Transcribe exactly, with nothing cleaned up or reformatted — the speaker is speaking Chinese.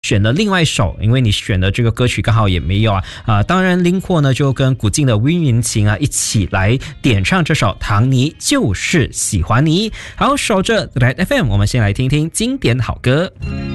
选了另外一首，因为你选的这个歌曲刚好也没有啊啊、呃，当然林阔呢就跟古晋的温云琴啊一起来点唱这首《唐尼就是喜欢你》。好，守着 Red F M， 我们先来听听经典好歌。